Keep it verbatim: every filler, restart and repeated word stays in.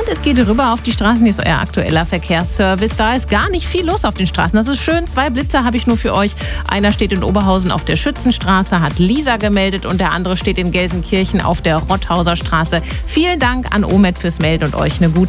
Und es geht rüber auf die Straßen. Hier ist euer aktueller Verkehrsservice. Da ist gar nicht viel los auf den Straßen. Das ist schön. Zwei Blitzer habe ich nur für euch. Einer steht in Oberhausen auf der Schützenstraße, hat Lisa gemeldet. Und der andere steht in Gelsenkirchen auf der Rotthauser Straße. Vielen Dank an Omet fürs Melden und euch eine gute